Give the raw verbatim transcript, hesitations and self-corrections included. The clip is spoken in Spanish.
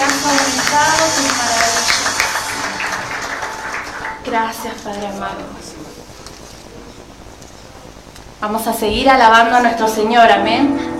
has aumentado tus maravillas. Gracias, Padre amado. Vamos a seguir alabando a nuestro Señor, amén.